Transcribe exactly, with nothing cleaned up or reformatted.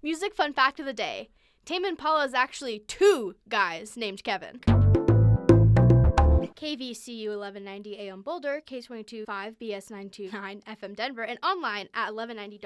Music fun fact of the day. Tame Impala is actually two guys named Kevin. K V C U eleven ninety A M Boulder, K twenty-two point five B S nine two nine F M Denver, and online at eleven ninety